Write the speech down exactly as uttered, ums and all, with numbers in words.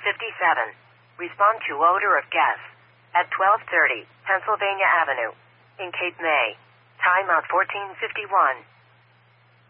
fifty-seven. Respond to odor of gas. At twelve thirty, Pennsylvania Avenue. In Cape May. Timeout fourteen fifty-one.